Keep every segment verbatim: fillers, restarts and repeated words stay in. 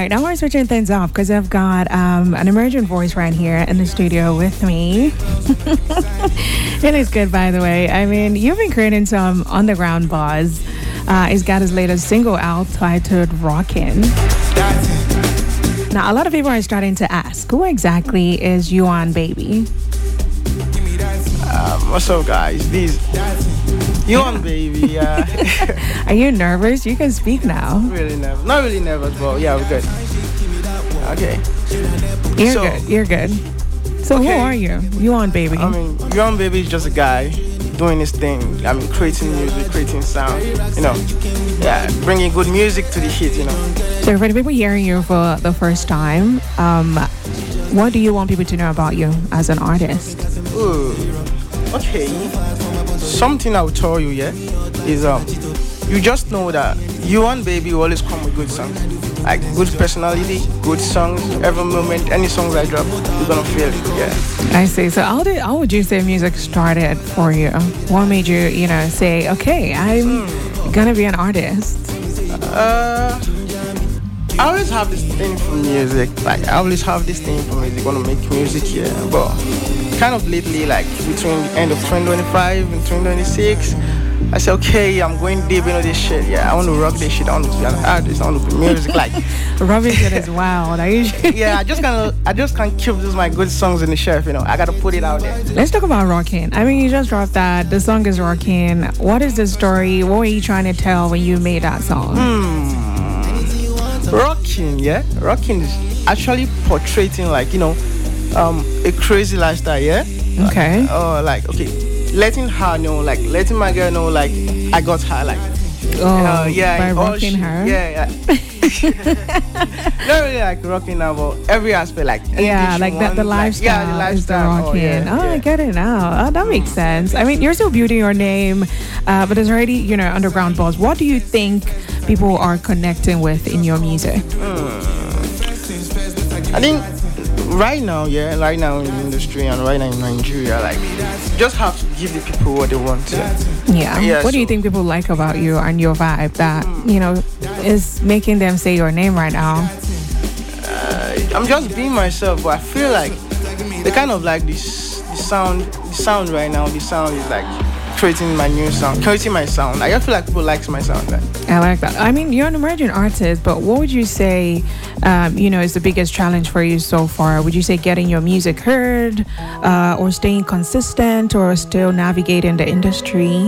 right, now we're switching things off because I've got um, an emergent voice right here in the studio with me. It looks good, by the way. I mean, you've been creating some underground buzz. Uh, he's got his latest single out titled Rockin'. Now, a lot of people are starting to ask, who exactly is Yuan Baby? Um, what's up, guys? These Yuan Baby. Yeah. Are you nervous? You can speak now. Really nervous. Not really nervous, but yeah, we're good. Okay. You're so, good. You're good. So okay. Who are you? Yuan Baby. I mean, Yuan Baby is just a guy doing his thing. I mean, creating music, creating sound. You know, yeah, bringing good music to the hit. You know. So for the people hearing you for the first time, um, what do you want people to know about you as an artist? Ooh, okay. Something I will tell you, yeah, is um, you just know that Yuan Baby will always come with good songs, like good personality, good songs. Every moment, any songs I drop, you're gonna feel it. Yeah. I see. So how did how would you say music started for you? What made you, you know, say, okay, I'm hmm. gonna be an artist? Uh. I always have this thing for music, like I always have this thing for music, want to make music, yeah, but kind of lately, like between the end of twenty twenty-five and twenty twenty-six, I said, okay, I'm going deep into this shit, yeah, I want to rock this shit, I want to be an artist, I want to be music, like rubbing it is wild. Are you yeah, I just kind of, I just can't keep just my good songs in the shelf, you know, I gotta put it out there. Let's talk about Rockin'. I mean, you just dropped that, the song is Rockin'. What is the story? What were you trying to tell when you made that song? Hmm. Rockin', yeah, Rockin' is actually portraying, like, you know, um, a crazy lifestyle, yeah. Okay. Oh, uh, like okay, letting her know, like letting my girl know, like I got her, like. Oh, uh, yeah. By rocking she, her. Yeah, yeah. Not really like rocking her, but every aspect, like yeah, like that the lifestyle. Like, yeah, the lifestyle. Is the rocking. Oh, yeah, oh yeah. I get it now. Oh, that makes sense. I mean, you're still building your name, uh, but there's already, you know, underground buzz. What do you think people are connecting with in your music? Hmm. I think right now, yeah, right now in the industry and right now in Nigeria, like, you just have to give the people what they want. Yeah. Yeah. yeah what so, do you think people like about you and your vibe that, mm. you know, is making them say your name right now? Uh, I'm just being myself, but I feel like they kind of like this, the sound, the sound right now. The sound is like creating my new sound, creating my sound. I just feel like people like my sound. Right? I like that. I mean, you're an emerging artist, but what would you say, um, you know, is the biggest challenge for you so far? Would you say getting your music heard, uh, or staying consistent, or still navigating the industry?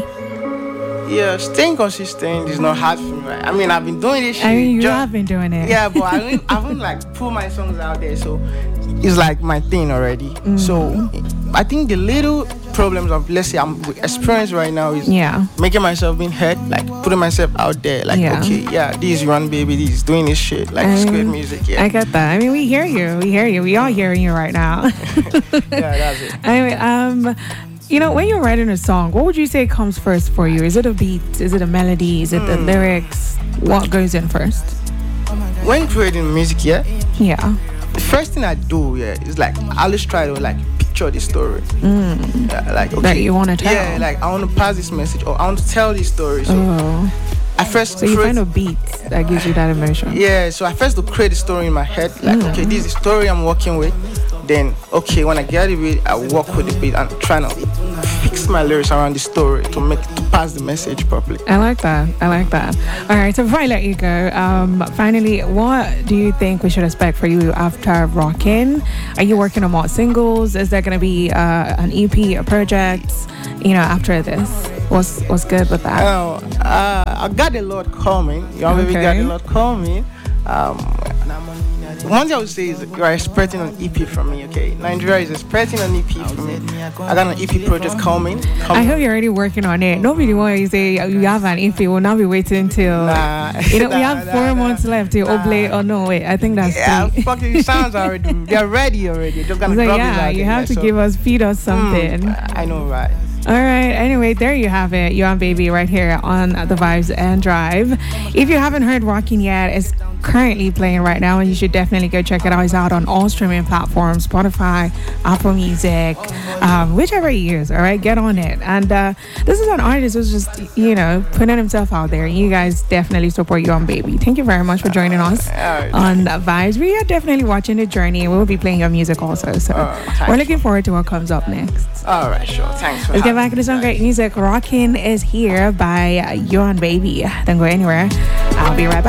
Yeah, staying consistent is not hard for me. Right? I mean, I've been doing this shit. I mean, you just, have been doing it. Yeah, but I haven't, I haven't like put my songs out there, so it's like my thing already. Mm. So I think the little problems of, let's say, I'm experienced right now is yeah. making myself being heard, like putting myself out there, like yeah. okay, yeah, this is Yuan Baby, this is doing this shit, like it's great music. Yeah, I get that. I mean, we hear you, we hear you, we all hearing you right now. Yeah, that's it. Anyway, um. You know, when you're writing a song, what would you say comes first for you? Is it a beat? Is it a melody? Is it mm. the lyrics? What goes in first? When creating music, yeah? Yeah. The first thing I do, yeah, is like, I always try to like picture the story. Mm. Yeah, like, okay. That you want to tell. Yeah, like I want to pass this message or I want to tell this story. So oh. I first So you find a beat that gives you that emotion. Yeah, so I first to create the story in my head. Like, mm. okay, this is the story I'm working with. Then, okay, when I get it with, I work with the beat and try to fix my lyrics around the story to make to pass the message properly. I like that. I like that. All right, so before I let you go, um, finally, what do you think we should expect for you after Rockin'? Are you working on more singles? Is there going to be uh, an E P, a project, you know, after this? What's what's good with that? Oh, uh, I got a lot coming. You already okay. got a lot coming. Um, One thing I would say is you are expecting an E P from me, okay? Nigeria is expecting an E P from me. I got an E P project coming. coming. I hope you're already working on it. Nobody wants to say you have an E P. We'll not be waiting till... Nah. You know, nah, we have nah, four nah, months nah, left till nah. Oblate. Oh, no, wait. I think that's Yeah, three. fucking sounds already. They're ready already. Just gonna so, drop yeah, it out you there, have to so. give us, feed us something. Mm, I know, right? All right. Anyway, there you have it. You on Baby right here on the Vibes and Drive. If you haven't heard Rockin' yet, it's currently playing right now, and you should definitely go check it out. It's out on all streaming platforms, Spotify, Apple Music, um, whichever you use. All right, get on it. And uh, this is an artist who's just, you know, putting himself out there. You guys definitely support You on Baby. Thank you very much for joining us on Vibes. We are definitely watching the journey. We'll be playing your music also. So uh, we're looking forward to what comes up next. All right, sure. Thanks for Let's get back into some great music. Rockin' is here by You on Baby. Don't go anywhere. I'll be right back.